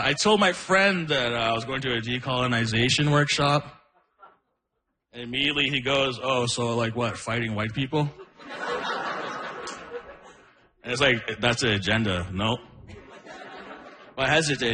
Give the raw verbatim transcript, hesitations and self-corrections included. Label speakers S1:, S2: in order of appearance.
S1: I told my friend that uh, I was going to a decolonization workshop. And immediately he goes, oh, so like what, fighting white people? And it's like, that's the agenda. No. Well, I hesitate.